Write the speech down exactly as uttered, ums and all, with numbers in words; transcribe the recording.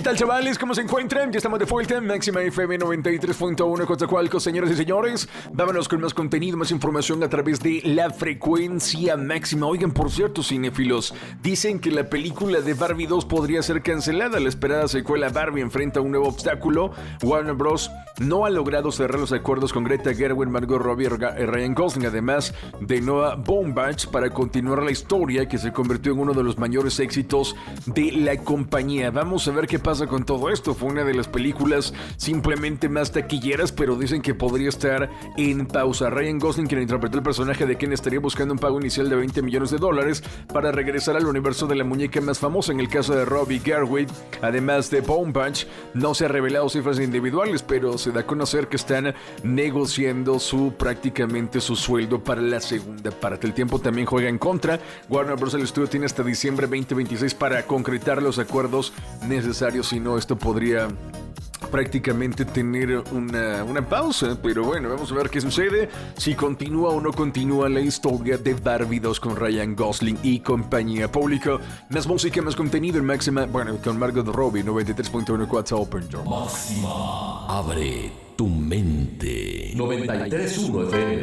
tal, chavales? ¿Cómo se encuentran? Ya estamos de vuelta en Máxima F M noventa y tres punto uno Coatzacoalcos, señoras y señores. Vámonos con más contenido, más información a través de la frecuencia máxima. Oigan, por cierto, cinéfilos, dicen que la película de Barbie dos podría ser cancelada. La esperada secuela Barbie enfrenta un nuevo obstáculo. Warner Bros. No ha logrado cerrar los acuerdos con Greta Gerwig, Margot Robbie y Ryan Gosling, además de Noah Baumbach, para continuar la historia que se convirtió en uno de los mayores éxitos de la compañía. Vamos a ver qué pasa con todo esto. Fue una de las películas simplemente más taquilleras, pero dicen que podría estar en pausa. Ryan Gosling, quien interpretó el personaje de Ken, estaría buscando un pago inicial de veinte millones de dólares para regresar al universo de la muñeca más famosa. En el caso de Robbie Gerwig, además de Baumbach, no se ha revelado cifras individuales, pero se da a conocer que están negociando su prácticamente su sueldo para la segunda parte. El tiempo también juega en contra. Warner Bros. El estudio tiene hasta diciembre veinte veintiséis para concretar los acuerdos necesarios, si no, esto podría prácticamente tener una, una pausa. Pero bueno, vamos a ver qué sucede, si continúa o no continúa la historia de Barbie dos con Ryan Gosling y compañía. Público, más música, más contenido en Máxima, bueno, con Margot Robbie, noventa y tres punto uno Quatsa Open Door. Máxima, abre tu mente. noventa y tres punto uno F M.